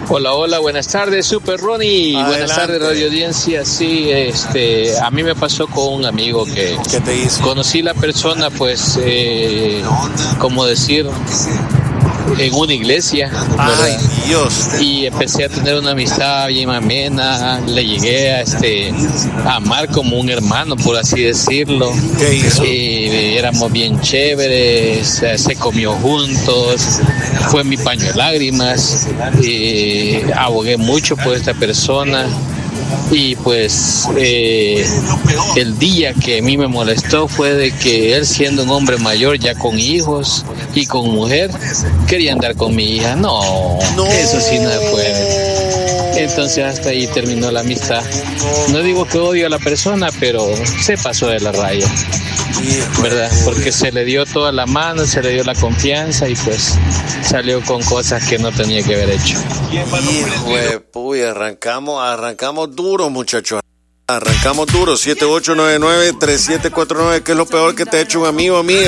Hola, hola, buenas tardes, Super Ronnie. Adelante. Buenas tardes, Radio Audiencia. Sí, a mí me pasó con un amigo que ¿Qué te hizo? conocí la persona, pues, como decir, en una iglesia, ¿verdad? Ay, Dios. Y empecé a tener una amistad bien amena, le llegué a amar como un hermano, por así decirlo. ¿Qué hizo? Éramos bien chéveres, se comió juntos, fue mi paño de lágrimas, abogué mucho por esta persona. Y pues el día que a mí me molestó fue de que él, siendo un hombre mayor ya con hijos y con mujer, quería andar con mi hija. No, eso sí no se puede. Entonces hasta ahí terminó la amistad. No digo que odio a la persona, pero se pasó de la raya, ¿verdad? Porque se le dio toda la mano, se le dio la confianza y pues salió con cosas que no tenía que haber hecho. Hijo de puy, arrancamos duro, muchachos. Arrancamos duro, 7899-3749, ¿qué es lo peor que te ha hecho un amigo o amiga?